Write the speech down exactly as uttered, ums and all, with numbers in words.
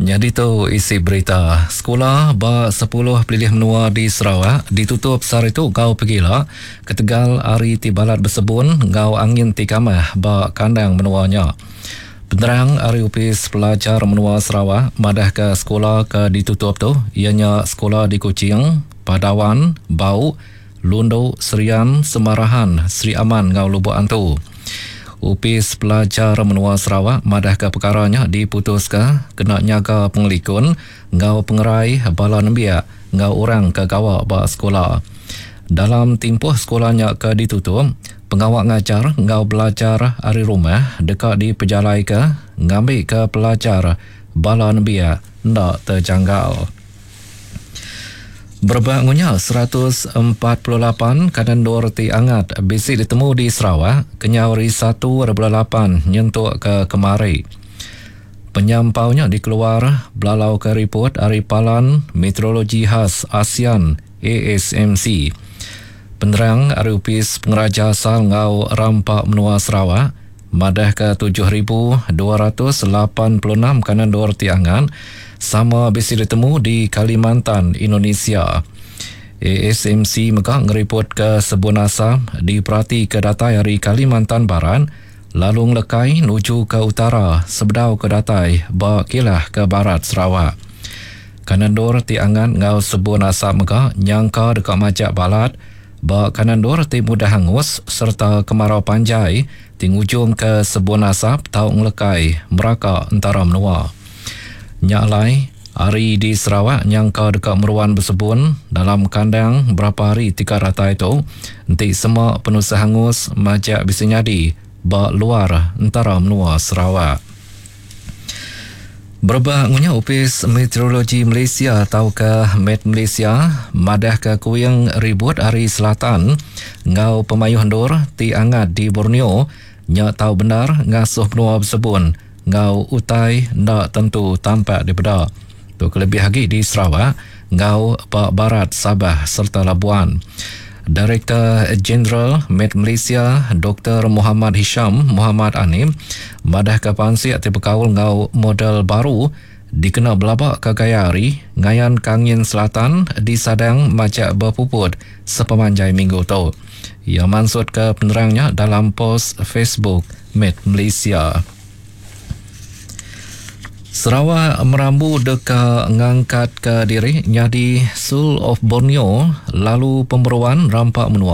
Jadi tu isi berita. Sekolah ba sepuluh pilih menua di Sarawak ditutup sehari tu kau pergilah ke Tegal hari tibalat bersebun ngau angin tikamah ba kandang menuanya. Penerang hari upis pelajar menua Sarawak madah ke sekolah ke ditutup tu ianya sekolah di Kuching, Padawan, Bau, Lundu, Serian, Semarahan, Sri Aman ngau Lubuk Antu. Upis pelajar menua Sarawak madah ke perkaranya diputuskan kena nyaga pengelikun ngau pengerai bala nembia ngau orang ke gawak ba sekolah. Dalam tempoh sekolahnya ke ditutup, pengawak ngajar ngau belajar hari rumah dekat di pejalai ke ngambil ke pelajar bala nembia ndak terjanggal. Berbangunnya seratus empat puluh lapan kadandor ti angat bisi ditemu di Sarawak kenyawari satu lapan nyentuk ke kemari. Penyampaunya dikeluar belalau ke report Aripalan Meteorologi Khas ASEAN A S M C. Penerang Arupis Pengeraja Asal ngau Rampak Menua Sarawak madah ke tujuh ribu dua ratus lapan puluh enam kadandor ti angat sama bisi ditemu di Kalimantan, Indonesia. A S M C Mekah ngeriput ke Sebun Asam diperhati ke datai hari Kalimantan Barat, lalu lekai nuju ke utara sebedau ke datai bakilah ke barat Sarawak. Kanandor ti angan ngau Sebun Asam Mekah nyangka dekat Majak Balat, ba kanandor ti mudah hangus serta kemarau panjai ti ngujung ke Sebun Asap tau ngelekai meraka antara menua. Nyaklai, hari di Sarawak nyangka dekat Meruan bersebun dalam kandang berapa hari tiga rata itu nanti semua penuh sehangus majak bisa nyadi ba luar antara menua Sarawak. Berbangunnya upis Meteorologi Malaysia atau ke Met Malaysia madah ke Kuyang ribut hari selatan ngau pemayuh hendur ti angat di Borneo nya tahu benar ngasuh menua bersebun ngau utai ndak tentu tampak di bedak. Tu kelebih lagi di Sarawak, ngau Pak Barat, Sabah serta Labuan. Direktur Jeneral Met Malaysia Doktor Muhammad Hisham Muhammad Anim madah ke pansi ati berkaul ngau model baru dikena belabak ke gayari ngayan kangin selatan di sadang majak berpuput sepemanjai minggu tu. Ia maksud ke penerangnya dalam post Facebook Met Malaysia. Sarawak merambu deka ngangkat ke diri nyadi Sul of Borneo lalu pemberuan rampak menua